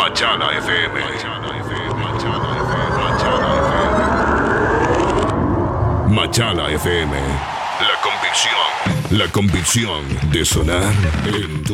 Machala FM. Machala FM. La convicción de sonar en tu